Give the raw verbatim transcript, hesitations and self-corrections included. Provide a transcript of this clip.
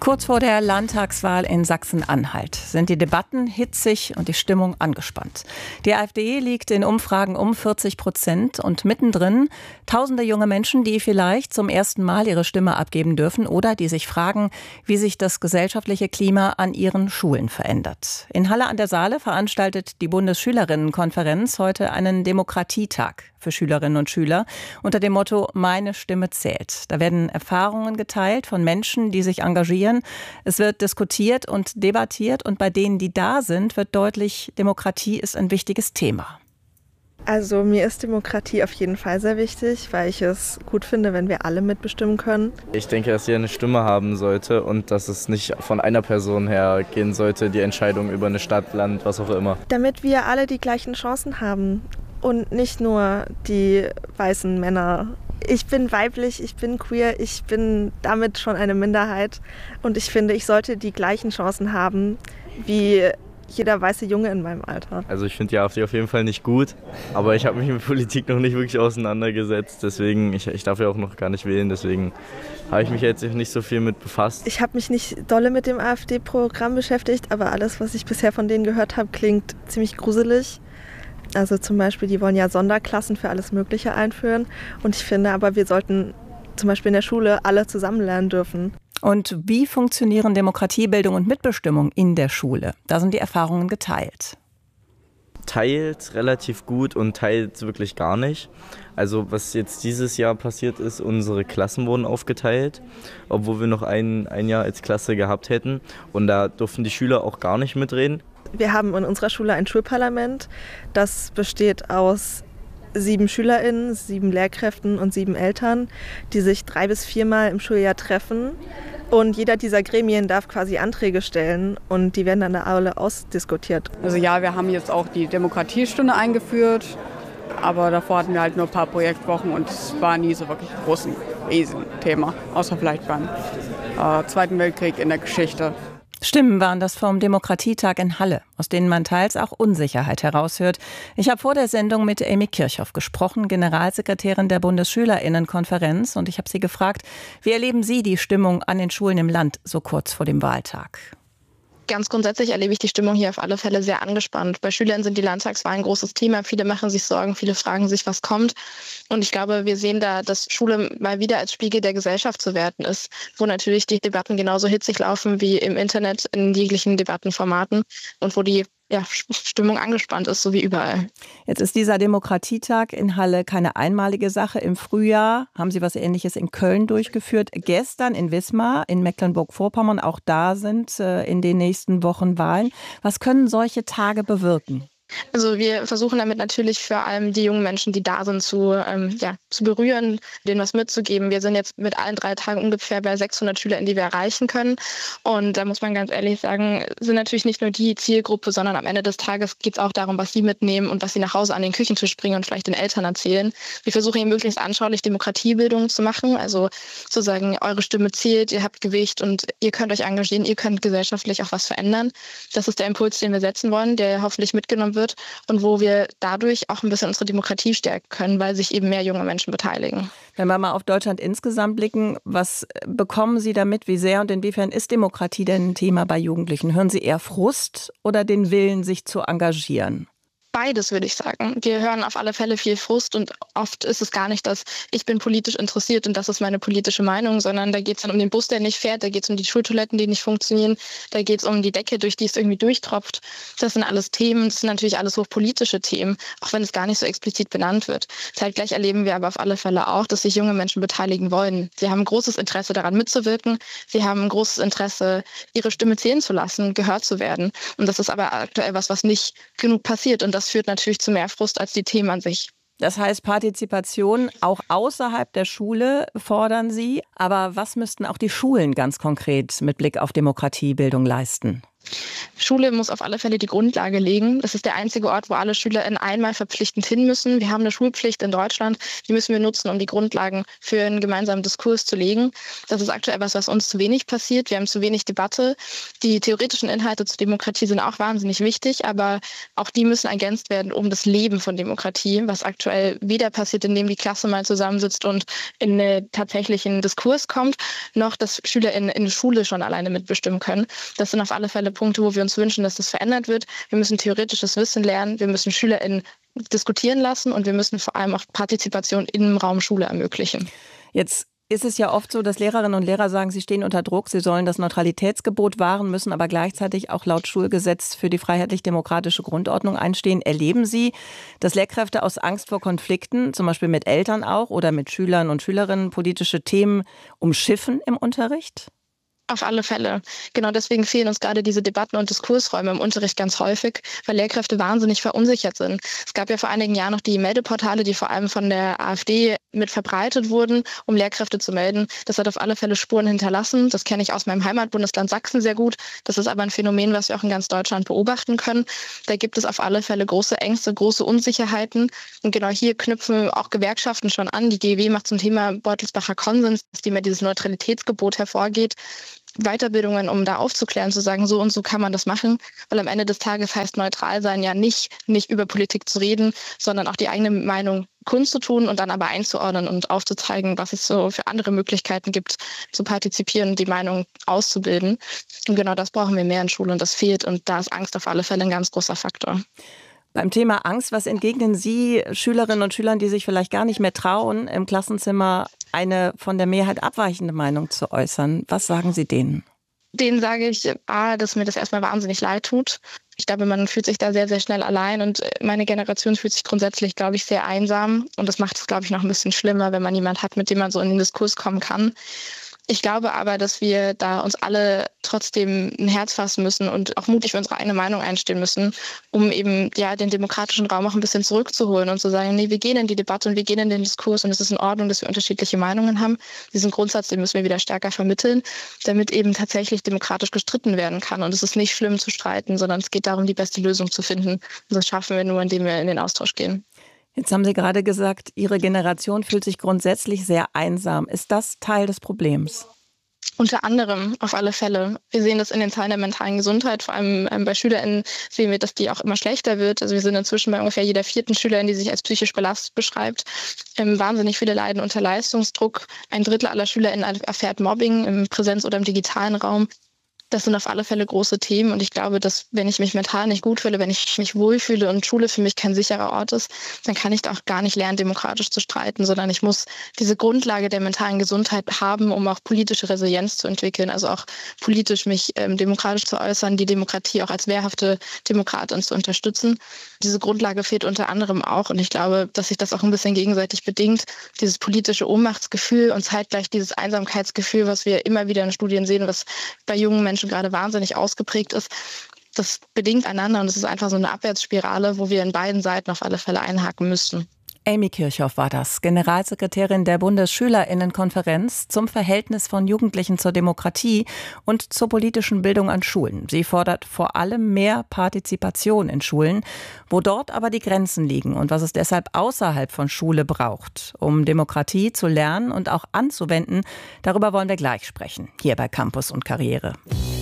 Kurz vor der Landtagswahl in Sachsen-Anhalt sind die Debatten hitzig und die Stimmung angespannt. Die AfD liegt in Umfragen um vierzig Prozent und mittendrin tausende junge Menschen, die vielleicht zum ersten Mal ihre Stimme abgeben dürfen oder die sich fragen, wie sich das gesellschaftliche Klima an ihren Schulen verändert. In Halle an der Saale veranstaltet die Bundesschülerinnenkonferenz heute einen Demokratietag für Schülerinnen und Schüler unter dem Motto Meine Stimme zählt. Da werden Erfahrungen geteilt von Menschen, die sich engagieren. Es wird diskutiert und debattiert und bei denen, die da sind, wird deutlich, Demokratie ist ein wichtiges Thema. Also mir ist Demokratie auf jeden Fall sehr wichtig, weil ich es gut finde, wenn wir alle mitbestimmen können. Ich denke, dass jeder eine Stimme haben sollte und dass es nicht von einer Person her gehen sollte, die Entscheidung über eine Stadt, Land, was auch immer. Damit wir alle die gleichen Chancen haben und nicht nur die weißen Männer. Ich bin weiblich, ich bin queer, ich bin damit schon eine Minderheit und ich finde, ich sollte die gleichen Chancen haben wie jeder weiße Junge in meinem Alter. Also ich finde die AfD auf jeden Fall nicht gut, aber ich habe mich mit Politik noch nicht wirklich auseinandergesetzt, deswegen, ich, ich darf ja auch noch gar nicht wählen, deswegen habe ich mich jetzt nicht so viel mit befasst. Ich habe mich nicht dolle mit dem AfD-Programm beschäftigt, aber alles, was ich bisher von denen gehört habe, klingt ziemlich gruselig. Also zum Beispiel, die wollen ja Sonderklassen für alles Mögliche einführen und ich finde aber, wir sollten zum Beispiel in der Schule alle zusammen lernen dürfen. Und wie funktionieren Demokratiebildung und Mitbestimmung in der Schule? Da sind die Erfahrungen geteilt. Teils relativ gut und teils wirklich gar nicht. Also was jetzt dieses Jahr passiert ist, unsere Klassen wurden aufgeteilt, obwohl wir noch ein, ein Jahr als Klasse gehabt hätten. Und da durften die Schüler auch gar nicht mitreden. Wir haben in unserer Schule ein Schulparlament, das besteht aus sieben SchülerInnen, sieben Lehrkräften und sieben Eltern, die sich drei bis viermal im Schuljahr treffen. Und jeder dieser Gremien darf quasi Anträge stellen und die werden dann da alle ausdiskutiert. Also ja, wir haben jetzt auch die Demokratiestunde eingeführt, aber davor hatten wir halt nur ein paar Projektwochen und es war nie so wirklich ein großes Riesenthema, außer vielleicht beim äh, Zweiten Weltkrieg in der Geschichte. Stimmen waren das vom Demokratietag in Halle, aus denen man teils auch Unsicherheit heraushört. Ich habe vor der Sendung mit Amy Kirchhoff gesprochen, Generalsekretärin der Bundesschülerinnenkonferenz, und ich habe sie gefragt, wie erleben Sie die Stimmung an den Schulen im Land so kurz vor dem Wahltag? Ganz grundsätzlich erlebe ich die Stimmung hier auf alle Fälle sehr angespannt. Bei Schülern sind die Landtagswahlen ein großes Thema. Viele machen sich Sorgen, viele fragen sich, was kommt. Und ich glaube, wir sehen da, dass Schule mal wieder als Spiegel der Gesellschaft zu werten ist, wo natürlich die Debatten genauso hitzig laufen wie im Internet in jeglichen Debattenformaten und wo die ja, Stimmung angespannt ist, so wie überall. Jetzt ist dieser Demokratietag in Halle keine einmalige Sache. Im Frühjahr haben Sie was Ähnliches in Köln durchgeführt. Gestern in Wismar, in Mecklenburg-Vorpommern, auch da sind äh, in den nächsten Wochen Wahlen. Was können solche Tage bewirken? Also wir versuchen damit natürlich vor allem die jungen Menschen, die da sind, zu, ähm, ja, zu berühren, denen was mitzugeben. Wir sind jetzt mit allen drei Tagen ungefähr bei sechshundert Schülern, die wir erreichen können. Und da muss man ganz ehrlich sagen, sind natürlich nicht nur die Zielgruppe, sondern am Ende des Tages geht es auch darum, was sie mitnehmen und was sie nach Hause an den Küchentisch bringen und vielleicht den Eltern erzählen. Wir versuchen hier möglichst anschaulich Demokratiebildung zu machen, also zu sagen, eure Stimme zählt, ihr habt Gewicht und ihr könnt euch engagieren, ihr könnt gesellschaftlich auch was verändern. Das ist der Impuls, den wir setzen wollen, der hoffentlich mitgenommen wird und wo wir dadurch auch ein bisschen unsere Demokratie stärken können, weil sich eben mehr junge Menschen beteiligen. Wenn wir mal auf Deutschland insgesamt blicken, was bekommen Sie damit, wie sehr und inwiefern ist Demokratie denn ein Thema bei Jugendlichen? Hören Sie eher Frust oder den Willen, sich zu engagieren? Beides, würde ich sagen. Wir hören auf alle Fälle viel Frust und oft ist es gar nicht, dass ich bin politisch interessiert und das ist meine politische Meinung, sondern da geht es dann um den Bus, der nicht fährt, da geht es um die Schultoiletten, die nicht funktionieren, da geht es um die Decke, durch die es irgendwie durchtropft. Das sind alles Themen, das sind natürlich alles hochpolitische Themen, auch wenn es gar nicht so explizit benannt wird. Zeitgleich erleben wir aber auf alle Fälle auch, dass sich junge Menschen beteiligen wollen. Sie haben großes Interesse daran mitzuwirken, sie haben ein großes Interesse, ihre Stimme zählen zu lassen, gehört zu werden. Und das ist aber aktuell was, was nicht genug passiert und das Das führt natürlich zu mehr Frust als die Themen an sich. Das heißt, Partizipation auch außerhalb der Schule fordern Sie. Aber was müssten auch die Schulen ganz konkret mit Blick auf Demokratiebildung leisten? Schule muss auf alle Fälle die Grundlage legen. Das ist der einzige Ort, wo alle SchülerInnen einmal verpflichtend hin müssen. Wir haben eine Schulpflicht in Deutschland, die müssen wir nutzen, um die Grundlagen für einen gemeinsamen Diskurs zu legen. Das ist aktuell etwas, was uns zu wenig passiert. Wir haben zu wenig Debatte. Die theoretischen Inhalte zur Demokratie sind auch wahnsinnig wichtig, aber auch die müssen ergänzt werden um das Leben von Demokratie, was aktuell weder passiert, indem die Klasse mal zusammensitzt und in einen tatsächlichen Diskurs kommt, noch dass SchülerInnen in der Schule schon alleine mitbestimmen können. Das sind auf alle Fälle Punkte, wo wir uns wünschen, dass das verändert wird. Wir müssen theoretisches Wissen lernen, wir müssen SchülerInnen diskutieren lassen und wir müssen vor allem auch Partizipation im Raum Schule ermöglichen. Jetzt ist es ja oft so, dass Lehrerinnen und Lehrer sagen, sie stehen unter Druck, sie sollen das Neutralitätsgebot wahren, müssen aber gleichzeitig auch laut Schulgesetz für die freiheitlich-demokratische Grundordnung einstehen. Erleben Sie, dass Lehrkräfte aus Angst vor Konflikten, zum Beispiel mit Eltern auch oder mit Schülern und Schülerinnen, politische Themen umschiffen im Unterricht? Auf alle Fälle. Genau deswegen fehlen uns gerade diese Debatten- und Diskursräume im Unterricht ganz häufig, weil Lehrkräfte wahnsinnig verunsichert sind. Es gab ja vor einigen Jahren noch die Meldeportale, die vor allem von der AfD mit verbreitet wurden, um Lehrkräfte zu melden. Das hat auf alle Fälle Spuren hinterlassen. Das kenne ich aus meinem Heimatbundesland Sachsen sehr gut. Das ist aber ein Phänomen, was wir auch in ganz Deutschland beobachten können. Da gibt es auf alle Fälle große Ängste, große Unsicherheiten. Und genau hier knüpfen auch Gewerkschaften schon an. Die G E W macht zum Thema Beutelsbacher Konsens, aus dem ja dieses Neutralitätsgebot hervorgeht, Weiterbildungen, um da aufzuklären, zu sagen, so und so kann man das machen. Weil am Ende des Tages heißt neutral sein ja nicht, nicht über Politik zu reden, sondern auch die eigene Meinung kundzutun und dann aber einzuordnen und aufzuzeigen, was es so für andere Möglichkeiten gibt, zu partizipieren und die Meinung auszubilden. Und genau das brauchen wir mehr in Schule und das fehlt. Und da ist Angst auf alle Fälle ein ganz großer Faktor. Beim Thema Angst, was entgegnen Sie Schülerinnen und Schülern, die sich vielleicht gar nicht mehr trauen, im Klassenzimmer eine von der Mehrheit abweichende Meinung zu äußern? Was sagen Sie denen? Denen sage ich, ah, dass mir das erstmal wahnsinnig leid tut. Ich glaube, man fühlt sich da sehr, sehr schnell allein und meine Generation fühlt sich grundsätzlich, glaube ich, sehr einsam. Und das macht es, glaube ich, noch ein bisschen schlimmer, wenn man jemanden hat, mit dem man so in den Diskurs kommen kann. Ich glaube aber, dass wir da uns alle trotzdem ein Herz fassen müssen und auch mutig für unsere eigene Meinung einstehen müssen, um eben ja den demokratischen Raum auch ein bisschen zurückzuholen und zu sagen, nee, wir gehen in die Debatte und wir gehen in den Diskurs und es ist in Ordnung, dass wir unterschiedliche Meinungen haben. Diesen Grundsatz, den müssen wir wieder stärker vermitteln, damit eben tatsächlich demokratisch gestritten werden kann. Und es ist nicht schlimm zu streiten, sondern es geht darum, die beste Lösung zu finden. Und das schaffen wir nur, indem wir in den Austausch gehen. Jetzt haben Sie gerade gesagt, Ihre Generation fühlt sich grundsätzlich sehr einsam. Ist das Teil des Problems? Unter anderem, auf alle Fälle. Wir sehen das in den Zahlen der mentalen Gesundheit. Vor allem ähm, bei SchülerInnen sehen wir, dass die auch immer schlechter wird. Also wir sind inzwischen bei ungefähr jeder vierten Schülerin, die sich als psychisch belastet beschreibt. Ähm, wahnsinnig viele leiden unter Leistungsdruck. Ein Drittel aller SchülerInnen erfährt Mobbing im Präsenz- oder im digitalen Raum. Das sind auf alle Fälle große Themen und ich glaube, dass wenn ich mich mental nicht gut fühle, wenn ich mich wohlfühle und Schule für mich kein sicherer Ort ist, dann kann ich da auch gar nicht lernen, demokratisch zu streiten, sondern ich muss diese Grundlage der mentalen Gesundheit haben, um auch politische Resilienz zu entwickeln, also auch politisch mich ähm, demokratisch zu äußern, die Demokratie auch als wehrhafte Demokratin zu unterstützen. Diese Grundlage fehlt unter anderem auch und ich glaube, dass sich das auch ein bisschen gegenseitig bedingt, dieses politische Ohnmachtsgefühl und zeitgleich dieses Einsamkeitsgefühl, was wir immer wieder in Studien sehen, was bei jungen Menschen gerade wahnsinnig ausgeprägt ist, das bedingt einander und es ist einfach so eine Abwärtsspirale, wo wir in beiden Seiten auf alle Fälle einhaken müssten. Amy Kirchhoff war das, Generalsekretärin der Bundesschülerinnenkonferenz zum Verhältnis von Jugendlichen zur Demokratie und zur politischen Bildung an Schulen. Sie fordert vor allem mehr Partizipation in Schulen, wo dort aber die Grenzen liegen und was es deshalb außerhalb von Schule braucht, um Demokratie zu lernen und auch anzuwenden. Darüber wollen wir gleich sprechen, hier bei Campus und Karriere.